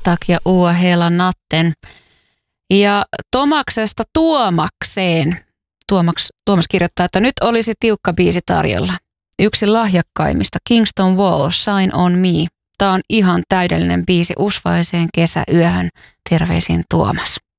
takia ua hela natten. Ja Tomaksesta Tuomakseen. Tuomas kirjoittaa, että nyt olisi tiukka biisi tarjolla. Yksi lahjakkaimmista, Kingston Wall, Shine on Me. Tämä on ihan täydellinen biisi usvaiseen kesäyöhön. Terveisin Tuomas.